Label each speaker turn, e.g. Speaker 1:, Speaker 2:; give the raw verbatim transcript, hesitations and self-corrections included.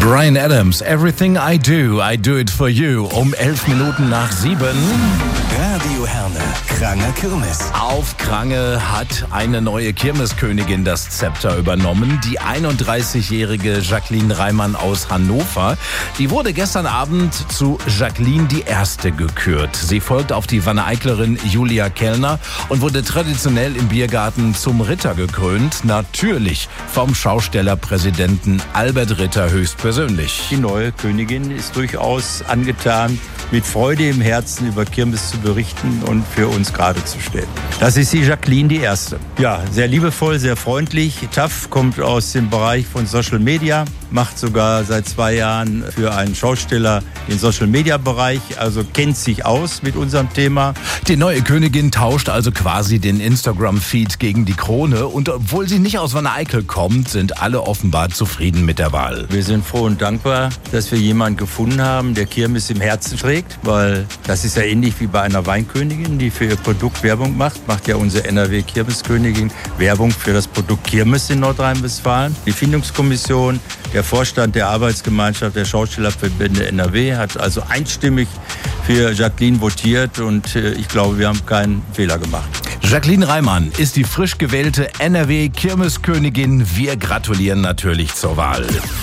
Speaker 1: Bryan Adams, Everything I Do, I Do It For You. Um elf Minuten nach sieben.
Speaker 2: Radio Herne, Kranger Kirmes.
Speaker 1: Auf Krange hat eine neue Kirmeskönigin das Zepter übernommen. Die einunddreißigjährige Jacqueline Reimann aus Hannover. Die wurde gestern Abend zu Jacqueline die Erste gekürt. Sie folgt auf die Wanne-Eiclerin Julia Kellner und wurde traditionell im Biergarten zum Ritter gekrönt. Natürlich vom Schaustellerpräsidenten Albert Ritter höchstpersönlich.
Speaker 3: Die neue Königin ist durchaus angetan, mit Freude im Herzen über Kirmes zu berichten und für uns gerade zu stellen. Das ist die Jacqueline die Erste. Ja, sehr liebevoll, sehr freundlich. Tough, kommt aus dem Bereich von Social Media, macht sogar seit zwei Jahren für einen Schausteller den Social Media Bereich, also kennt sich aus mit unserem Thema.
Speaker 1: Die neue Königin tauscht also quasi den Instagram-Feed gegen die Krone. Und obwohl sie nicht aus Wanne-Eickel kommt, sind alle offenbar zufrieden mit der Wahl.
Speaker 3: Wir sind froh und dankbar, dass wir jemanden gefunden haben, der Kirmes im Herzen trägt, weil das ist ja ähnlich wie bei einer Weinkönigin, die für ihr Produkt Werbung macht. Macht ja unsere N R W-Kirmeskönigin Werbung für das Produkt Kirmes in Nordrhein-Westfalen. Die Findungskommission, der Vorstand der Arbeitsgemeinschaft der Schaustellerverbände N R W hat also einstimmig für Jacqueline votiert und ich glaube, wir haben keinen Fehler gemacht.
Speaker 1: Jacqueline Reimann ist die frisch gewählte N R W-Kirmeskönigin. Wir gratulieren natürlich zur Wahl.